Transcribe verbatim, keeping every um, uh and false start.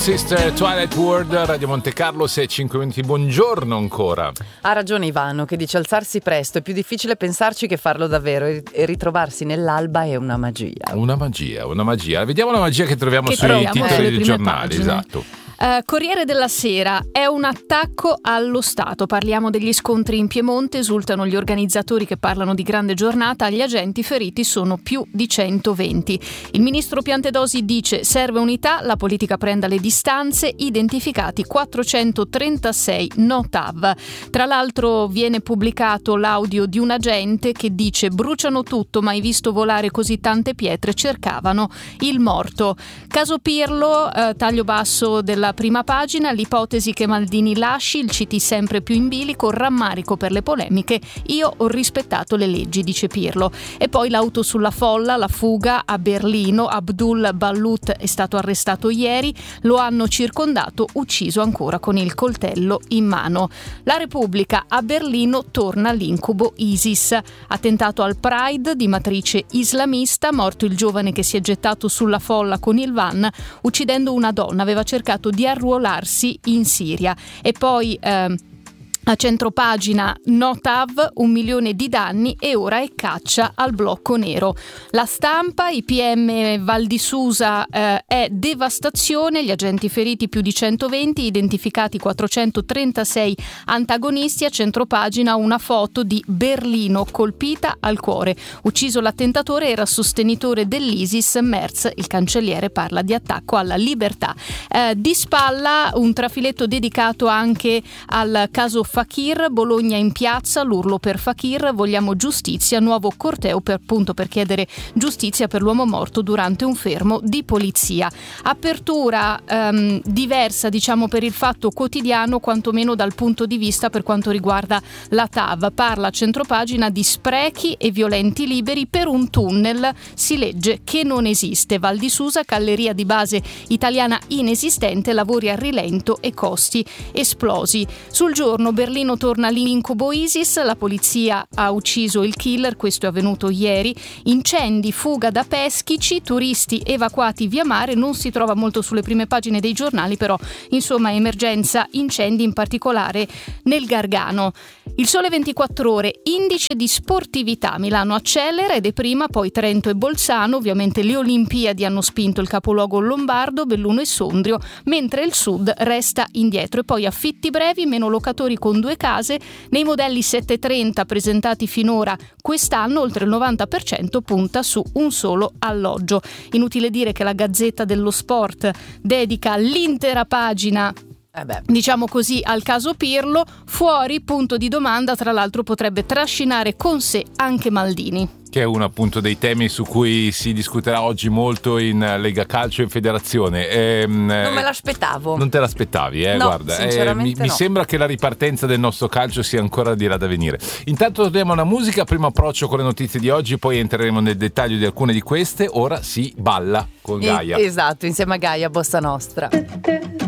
Sister Twilight World, Radio Monte Carlo, sei e cinque minuti, buongiorno ancora. Ha ragione Ivano che dice alzarsi presto, è più difficile pensarci che farlo davvero e ritrovarsi nell'alba è una magia. Una magia, una magia. Vediamo la magia che troviamo che sui troviamo titoli sulle dei prime giornali, pagine. esatto. Uh, Corriere della Sera, è un attacco allo Stato. Parliamo degli scontri in Piemonte, esultano gli organizzatori che parlano di grande giornata, gli agenti feriti sono più di centoventi. Il ministro Piantedosi dice serve unità, la politica prenda le distanze, identificati quattrocentotrentasei no T A V. Tra l'altro viene pubblicato l'audio di un agente che dice bruciano tutto, mai visto volare così tante pietre, cercavano il morto. Caso Pirlo, uh, taglio basso della prima pagina, l'ipotesi che Maldini lasci, il C T sempre più in bilico, rammarico per le polemiche, io ho rispettato le leggi, dice Pirlo. E poi l'auto sulla folla, la fuga a Berlino, Abdul Ballut è stato arrestato ieri, lo hanno circondato, ucciso ancora con il coltello in mano. La Repubblica, a Berlino torna l'incubo ISIS, attentato al Pride di matrice islamista, morto il giovane che si è gettato sulla folla con il van, uccidendo una donna, aveva cercato di arruolarsi in Siria. E poi eh, a centropagina no T A V, un milione di danni e ora è caccia al blocco nero. La Stampa, I P M Val di Susa eh, è devastazione, gli agenti feriti più di centoventi, identificati quattrocentotrentasei antagonisti. A centropagina una foto di Berlino colpita al cuore. Ucciso l'attentatore, era sostenitore dell'ISIS. Merz, il cancelliere, parla di attacco alla libertà. Eh, di spalla un trafiletto dedicato anche al caso Fakir, Bologna in piazza, l'urlo per Fakir, vogliamo giustizia, nuovo corteo per, appunto, per chiedere giustizia per l'uomo morto durante un fermo di polizia. Apertura ehm, diversa, diciamo, per il Fatto Quotidiano, quantomeno dal punto di vista per quanto riguarda la T A V. Parla a centropagina di sprechi e violenti liberi per un tunnel, si legge che non esiste. Val di Susa, galleria di base italiana inesistente, lavori a rilento e costi esplosi. Sul Giorno, Berlino torna l'incubo ISIS, la polizia ha ucciso il killer, questo è avvenuto ieri. Incendi, fuga da Peschici, turisti evacuati via mare, non si trova molto sulle prime pagine dei giornali, però insomma emergenza incendi, in particolare nel Gargano. Il Sole ventiquattro Ore, indice di sportività, Milano accelera ed è prima, poi Trento e Bolzano, ovviamente le Olimpiadi hanno spinto il capoluogo lombardo, Belluno e Sondrio, mentre il sud resta indietro. E poi affitti brevi, meno locatori con due case, nei modelli settecentotrenta presentati finora quest'anno oltre il novanta per cento punta su un solo alloggio. Inutile dire che la Gazzetta dello Sport dedica l'intera pagina, Eh beh. diciamo così, al caso Pirlo. Fuori, punto di domanda, tra l'altro potrebbe trascinare con sé anche Maldini, Che è uno appunto dei temi su cui si discuterà oggi molto in Lega Calcio e in Federazione. Ehm, Non me l'aspettavo. Non te l'aspettavi, eh? No, Guarda, sinceramente eh, mi, no. mi sembra che la ripartenza del nostro calcio sia ancora di là da venire. Intanto torniamo alla musica, primo approccio con le notizie di oggi, poi entreremo nel dettaglio di alcune di queste. Ora si balla con Gaia. Eh, esatto, insieme a Gaia, Bossa Nostra.